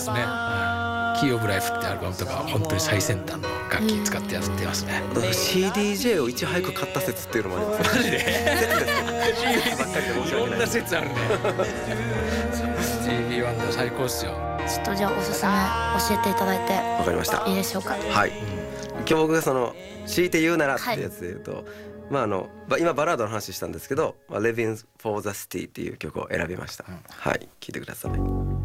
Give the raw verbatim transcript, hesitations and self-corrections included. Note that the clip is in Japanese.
ですね、はい、キーオブライフってアルバムとか本当に最先端の楽器使ってやってますね。 シーディージェー をいち早く買った説っていうのもあります。 マジで説ですよばっかりで申しいろんな訳ない。 説あるねスティービー・ワンダー最高っすよ。 ちょっとじゃあおすすめ教えていただいてわかりました。 いいでしょうか。 はい、今日僕がその強いて言うならってやつで言うと、はい、まああの今バラードの話したんですけど、Living for the City っていう曲を選びました、うん、はい、聴いてください。